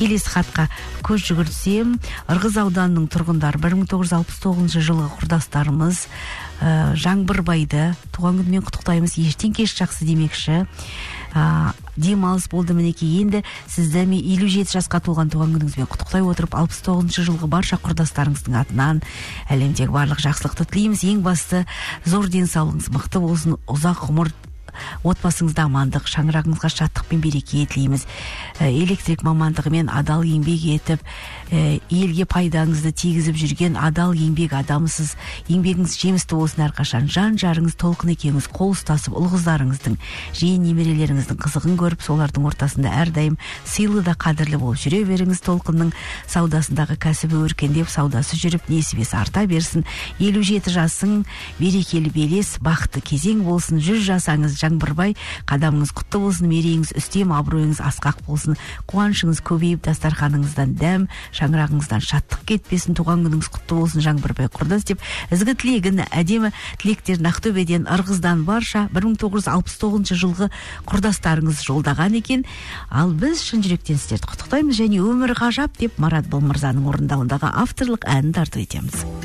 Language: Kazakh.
келесі хатқа көз жүгіртсем, Ырғыз ауданының тұрғындары 1969 жылғы құрдастарымыз Жаңбырбайды туған күнімен құттықтаймыз, ештен кеш жақсы демекші. Демалыс болды мінекей, енді сізді 57 жасқа толған туған күніңізбен құттықтай отырып, 69 жылғы барша құрдастарыңыздың атынан әлемдегі барлық жақсылықты тілейміз. Ең басты зор денсаулығыңыз мықты болсын, ұзақ ғұмыр, отбасыңызда амандық, шаңырағыңызға шаттық пен береке тілейміз. Электрик мамандығымен адал еңбек етіп, елге пайдаңызды тигізіп жүрген адал еңбек адамысыз. Еңбегіңіз жемісті болсын әрқашан. Жан жарыңыз толқын екеуіңіз қол ұстасып, ұл қыздарыңыздың, жиен немерелеріңіздің қызығын көріп, солардың ортасында әрдайым сыйлы да қадірлі болып жүре беріңіз. Толқынның саудасындағы кәсібі өркендеп, саудасы жүріп, несібесі арта берсін. 57 жасың берекелі белес, бақытты кезең болсын. 100 жасаңыз Жаңбырбай, қадамыңыз құтты болсын, мерейіңіз үстем, абыройыңыз асқақ болсын, қуанышыңыз көбейіп, дастарханыңыздан дәм, шаңырағыңыздан шаттық кетпесін, туған күніңіз құтты болсын Жаңбырбай құрдас деп, ізгі тілегін, әдемі тілектерін Ақтөбеден, Ырғыздан барша 1969 жылғы құрдастарыңыз жолдаған екен. Ал біз шын жүректен сіздерді құттықтаймыз және өмір ғажап деп Марат Болмырзаның орындауындағы авторлық әнін тарту етеміз.